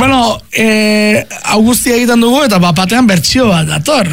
Bueno, Augustia egiten dugu eta bapatean bertsio bat dator.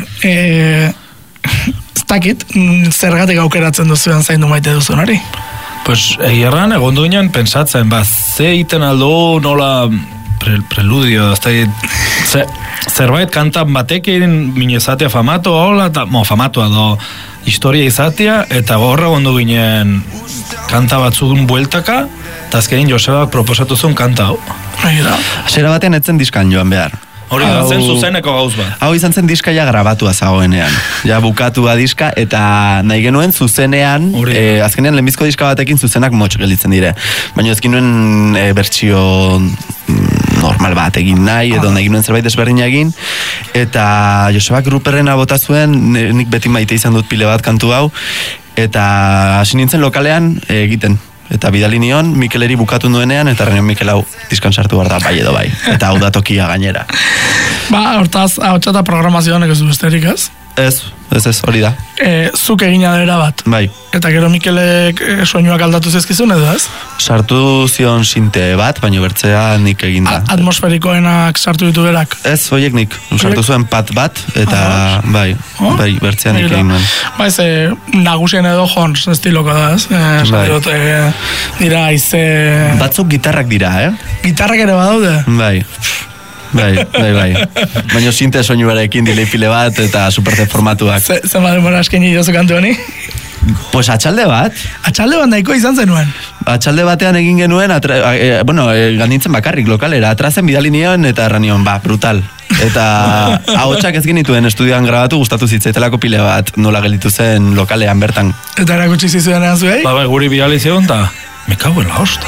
Ez dakit, zergatik aukeratzen duzuen zaindu maite duzun hori? Pues egerran egon duenean pensatzen, ze egiten aldo nola preludio, zerbait kantan batekin minezatea famatu, famatua do historia izatea, eta gorra gondo ginen kanta batzun bueltaka, eta azkenin Josebak proposatu zuen kanta hau. Hasiera batean etzen diskan joan behar. Hori zen zuzeneko gauz bat. Hau izan zen diska ja grabatua zagoenean. Ja bukatua diska, eta nahi genuen zuzenean, azkenean lehenbizko diska batekin zuzenak motx gelditzen dire. Baina ezkin nuen bertsio normal bat egin nahi, edo nahi genuen zerbait desberdina egin, eta Josebak Ruperrena bota zuen, nik beti maite izan dut pile bat kantu hau, eta hasi nintzen lokalean egiten. Eta bidali nion, Mikeleri bukatu nuenean, eta renion Mikel hau diskan sartu behar da, bai edo bai. Eta hau da tokia gainera. Hortaz, hau txata programazioan ez du besterik ez? Ez, hori da. Zuk egina dera bat. Bai. Eta gero Mikelek soinuak aldatu zezkizun edo ez? Sartu zion sinte bat, baina bertzea nik egin da. Atmosferikoenak sartu ditu berak? Ez, horiek nik. Sartu zuen pat bat, eta bai, bertzea nik egin nuen. Bai, nagusien edo Horns estiloko da, ez? Dira, aize... Batzuk gitarrak dira, Gitarrak ere badaude? Bai. Baina sinte soinu berekin delay pile bat eta superte formatuak. Zer demora askeni jozu kantu honi? Pues atxalde bat. Atxalde bat nahiko izan zenuen? Atxalde batean egin genuen, ganintzen bakarrik lokalera, atrazen bidali nion eta erranion, brutal. Eta ahotsak ez genituen estudioan grabatu, gustatu zitzaitelako pile bat nola gelditu zen lokalean bertan. Eta erakutsi zizuenean zuei? Guri bidali zion, me cago en la hosta.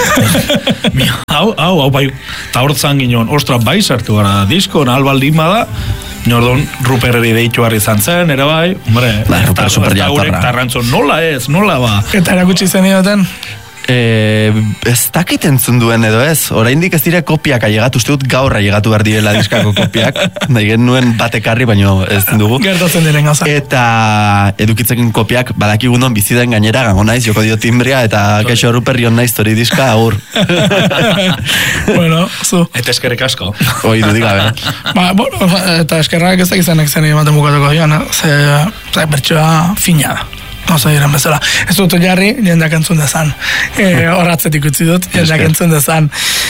Hau, bai, eta hortzan ginen, ostra, bai sartu gara, diskon, albaldin bada, Nordon Ruperreri deitu harri izan zen, ere bai, hombre, Ruper super jatorra. Tarrantzon, nola ba. Eta erakutsi zen ioten? Ez dakit entzun duen edo ez, oraindik ez dire kopiak ailegatu, uste dut gaur ailegatu behar direla diskako kopiak, nahi genuen batekarri, baino ez dugu. Gertatzen diren gauza. Eta edukitzekin kopiak badakigunon biziden gainera, gango naiz, joko dio timbria, eta kaixo Ruperri on naiz tori diska, agur. Bueno, zu. Eta eskerrik asko. Hoi dudik gabe. Eta eskerrak ez dakizenek zen ematen bukatuko joan, ze bertsoa fina da. Oso diren bezala. Ez dut jarri, jendeak entzun dezan. Horratzetik utzi dut, jendeak entzun dezan.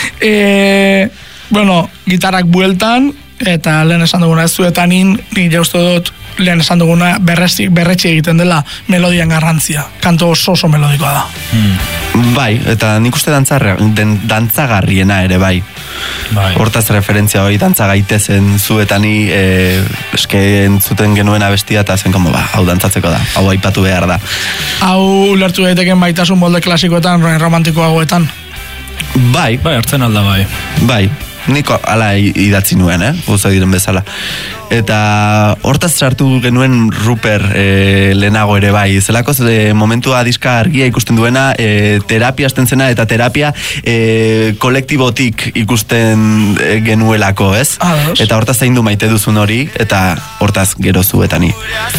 Gitarrak bueltan, eta lehen esan duguna ez zuetanin, nik jaustu dut, lehen esan duguna berretxe egiten dela melodian garrantzia. Kanto oso melodikoa da. Bai, eta nik uste dantzagarriena ere bai. Hortaz referentzia hori dantza gaitezen zuetani entzuten genuen abestia eta zen hau dantzatzeko da, hau aipatu behar da. Hau ulertu daiteken baitasun molde klasikoetan, romantikoagoetan? Bai, hartzen alda bai. Niko ala idatzi nuen, gauza diren bezala. Eta hortaz sartu genuen Ruper lehenago ere bai. Zelako momentua diska argia ikusten duena, terapia hasten zena eta terapia kolektibotik ikusten genuelako, ez? Eta hortaz zaindu maite duzun hori, eta hortaz gero zuetani.